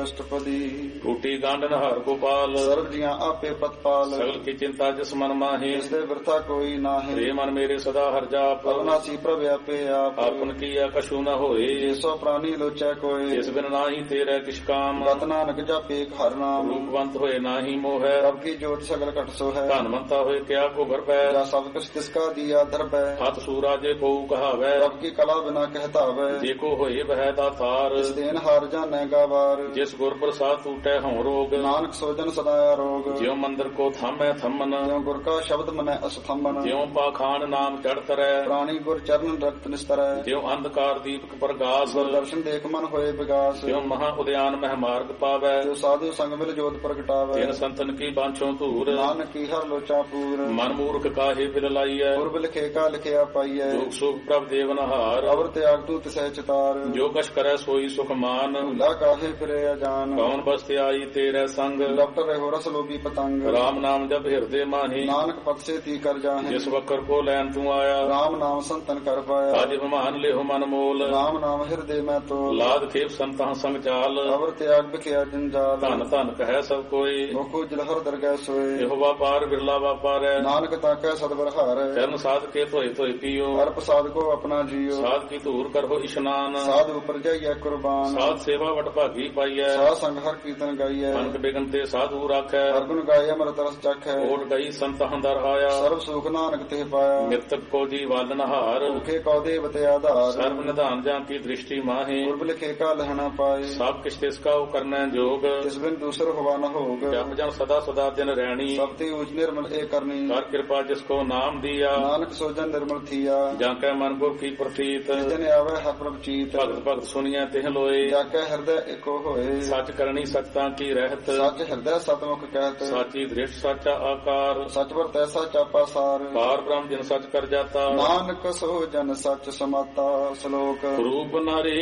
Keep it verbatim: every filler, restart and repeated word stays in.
ਅਸ਼ਟਪਦੀ। ਟੂਟੀ ਗੰਢ ਹਰ ਗੋਪਾਲ ਸਰਬ ਜੀਆਂ ਆਪੇ ਪਤਪਾਲ। ਸਗਲ ਕੀ ਚਿੰਤਾ ਜਿਸ ਮਨ ਮਾਹੀ ਜਿਸ ਦੇ ਬਿਰਥਾ ਕੋਈ ਨਾਹੀਂ। ਰੇ ਮਨ ਮੇਰੇ ਸਦਾ ਹਰ ਜਾਪ ਅਵਨਾਸੀ ਪ੍ਰਭ ਆਪੇ ਆਪ। ਆਪਨ ਕੀਆ ਕਛੂ ਨ ਹੋਏ ਜਿਸੋ ਪ੍ਰਾਨੀ ਲੋਚੈ ਕੋਇ। ਜਿਸ ਬਿਨ ਨਾਹੀ ਤੇਰੇ ਕਿਛ ਕਾਮ ਗਤ ਨਾਨਕ ਜਾਪੇ ਹਰ ਨਾਮ। ਰੂਪਵੰਤ ਹੋਏ ਨਾਹੀ ਮੋਹੈ ਰਬ ਕੀ ਜੋਤ ਸਗਲ ਘਟ ਸੋ ਹੈ। ਧਨਵੰਤਾ ਹੋਏ ਕਿਆ ਕੋ ਗਰਭੈ ਜਾ ਸਭ ਕੁਛ ਤਿਸ ਕਾ ਦੀਆ ਦਰਬੈ। ਹੱਥ ਸੂਰਾ ਜੇ ਕੋ ਕਹਾਵੈ ਰਬ ਕੀ ਕਲਾ ਬਿਨਾ ਕਹਿਤਾਵੈ। ਜੇ ਕੋ ਹੋਏ ਬਹਿ ਦਾਤਾਰ ਜਿਸ ਦੇਨ ਹਾਰ ਜਾਣੈ ਗਾਵਾਰ। ਜਿਸ ਗੁਰ ਪ੍ਰਸਾਦ ਟੂਟੈ ਹਉ ਰੋਗ ਨਾਨਕ ਸੋਜਨ ਸਦਾ ਰੋਗ। ਜਿਉ ਮੰਦਰ ਕੋ ਥਾਮੈ ਥੰਮਨ ਜਿਉ ਗੁਰ ਕਾ ਸ਼ਬਦ ਮਨੈ ਅਸਥੰਬਨ। ਜਿਉ ਪਾਖਾਨ ਨਾਮ ਚੜ ਤਰੈ ਪ੍ਰਾਣੀ ਗੁਰ ਚਰਨ ਰਕਤ ਨਿਸਤਰੈ। ਜਿਉ ਅੰਧਕਾਰ ਦੀਪਕ ਪ੍ਰਗਾਸ ਗੁਰ ਦਰਸ਼ਨ ਦੇਖ ਮਨ ਹੋਏ ਵਿਗਾਸ। ਜਿਉ ਮਹਾ ਉਦਿਆਨ ਮਹਿ ਮਾਰਗ ਪਾਵੈ ਜੋ ਸਾਧੂ ਸੰਗ ਮਿਲ ਜੋਤ ਪ੍ਰਗਟਾਵੈ। ਤਿਨ ਸੰਤਨ ਕੀ ਬਾਂਛੋ ਧੂਰ ਨਾਨਕ ਕੀ ਹਰ ਲੋਚਾ ਪੂਰ। ਮਨ ਮੂਰਖ ਕਾਹੇ ਬਿਲ ਲਾਈਐ ਗੁਰਬ ਲਿਖੇ ਕਾ ਲਿਖਿਆ ਪਾਈਐ। ਦੁਖ ਸੁਖ ਪ੍ਰਭ ਦੇਵਨਹਾਰ ਅਵਰ ਤਿਆਗ ਤੂ ਤਿਸੈ ਚਿਤਾਰ। ਜੋ ਕਛ ਕਰੈ ਸੋਈ ਸੁਖ ਮਾਨ ਭੂਲਾ ਕਾਹੇ ਫਿਰੇ ਅਜਾਨ। ਕੌਣ ਬਸਤਿ ਆਈ ਤੇਰੇ ਸੰਗ ਡਾਕਟਰ ਰਹੋ ਰਸ ਲੋਭੀ ਪਤੰਗ। ਰਾਮ ਨਾਮ ਜਪ ਹਿਰਦੇ ਮਾਹੀ ਨਾਨਕ ਪਤ ਸੇ ਤੀ ਕਰ ਜਾਹੇ। ਜਿਸ ਵਕਰ ਕੋ ਲੈਣ ਤੂੰ ਆਇਆ ਰਾਮ ਨਾਮ ਸੰਤਨ ਕਰ ਪਾਇਆ। ਅਜ ਬਿਮਾਨ ਲਿਹੁ ਮਨ ਮੋਲ ਰਾਮ ਨਾਮ ਹਿਰਦੇ ਮੈਂ ਤੋਲ। ਲਾਦ ਖੇਪ ਸੰਤਾਂ ਸੰਗ ਚਾਲ ਅਵਰ ਤਿਆਗ ਬਿਖਿਆ ਜੰਜਾਲ। ਧਨ ਧਨ ਕਹੈ ਸਭ ਕੋਈ ਮੁਖੋ ਜਲਹਰ ਦਰਗਹਿ ਸੋਏ। ਇਹੋ ਵਾਪਾਰ ਬਿਰਲਾ ਵਾਪਾਰੈ ਨਾਨਕ ਤਾਕੈ ਸਤਿਵਰ ਹਾਰੈ। ਚਰਨ ਸਾਧ ਕੇ ਧੋਏ ਧੋਏ ਪੀਓ ਹਰ ਪ੍ਰਸਾਦ ਕੋ ਆਪਣਾ ਜੀਓ। ਸਾਧ ਕੀ ਧੂਰ ਕਰੋ ਇਸ਼ਨਾਨ ਸਾਧ ਉਪਰ ਜਾਈਐ ਕੁਰਬਾਨ। ਸਾਧ ਸੇਵਾ ਵਟ ਭਾਗੀ ਪਾਈਐ ਸਾਧ ਸੰਗ ਹਰ ਕੀਰਤਨ ਗਾਈਐ। ਅਨਕ ਬਿਗਨ ਤੇ ਸਾਧੂ ਰਾਖੈ ਹਰ ਗੁਣ ਗਾਏ ਅਮਰਤ ਰਸ ਚਖੈ। ਓਟ ਗਈ ਸੰਤ ਹੰਦਰ ਆਇਆ ਸਰਬ ਸੁਖ ਨਾਨਕ ਤੇ ਪਾਇਆ। ਮਿਰਤਕ ਕੋ ਜੀ ਵਾਲਨ ਹਾਰ ਭੁਖੇ ਕਉ ਦੇਵਤੇ ਆਧਾਰ। ਸਰਬ ਨਿਧਾਨ ਜਾਂ ਕੀ ਦ੍ਰਿਸ਼ਟੀ ਮਾਹੀ ਗੁਰਬ ਲਿਖੇ ਕਾ ਲਹਣਾ ਪਾਏ। ਸਭ ਕਿਛ ਤਿਸ ਕਾ ਕਰਨੈ ਜੋਗ ਤਿਸ ਬਿਨ ਦੂਸਰ ਹੋਵਾ ਨ ਹੋਗ। ਜਪ ਜਨ ਸਦਾ ਸਦਾ ਦਿਨ ਰਹਿਣੀ ਸਭ ਤੇ ਉਚ ਨਿਰਮਲ ਏ ਕਰਨੀ। ਕਰ ਕਿਰਪਾ ਜਿਸ ਕੋ ਨਾਮ ਦੀਆ ਨਾਨਕ ਸੋਜਨ ਨਿਰਮਲ ਥੀਆ। ਜਾਂ ਕੈ ਮਨ ਗੁਰ ਕੀ ਪ੍ਰਤੀਤ ਜਿਨ ਆਵੇ ਹਰ ਪ੍ਰਭ ਚੀਤ। ਭਗਤ ਭਗਤ ਸੁਣੀਐ ਤਿਹ ਲੋਏ ਜਾ ਕੇ ਹਿਰਦੈ ਏਕੋ ਹੋਏ। ਸੱਚ ਕਰਨੀ ਸਖਤਾਂ ਕੀ ਰਹਿਤ ਸੱਚ ਹਿਰਦੈ ਸਤਮੁਖ ਕਹਿਤ। ਸਾਚੀ ਦ੍ਰਿਸ਼ਟ ਸਾਚਾ ਆਕਾਰ ਸਚ ਵਰ ਤੈਸਾ ਚਾਪਾ ਸਾਰ। ਪਾਰ ਬ੍ਰਹਮ ਜਿਨ ਸੱਚ ਕਰ ਜਾਤਾ ਨਾਨਕ ਸੋ ਜਨ ਸੱਚ ਸਮਾਤਾ। ਸ਼ਲੋਕ ਰੂਪ ਨਾਰੀ